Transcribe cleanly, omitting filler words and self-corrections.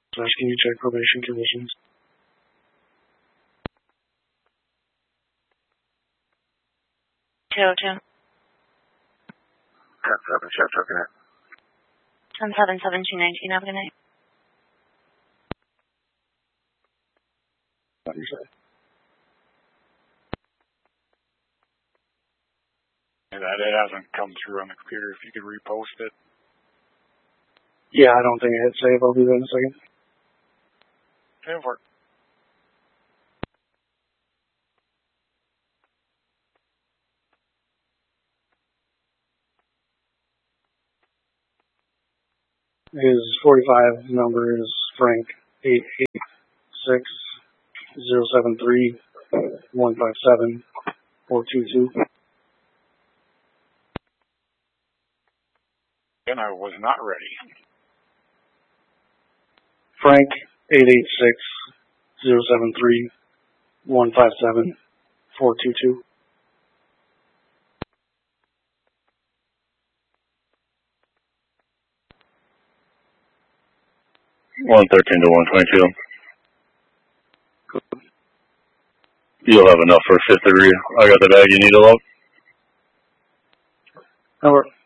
Can you check probation conditions? Two. 10-7, Chef, how can I? 10-7-17-19, have a good night. What do you say? That it hasn't come through on the computer. If you could repost it. Yeah, I don't think I hit save. I'll do that in a second. Save for it. His 45 number is Frank 886-073-157-422. And I was not ready. Frank 886-073-157-422. $113 to $122. You'll have enough for a 5th degree. I got the bag you need to load. Over.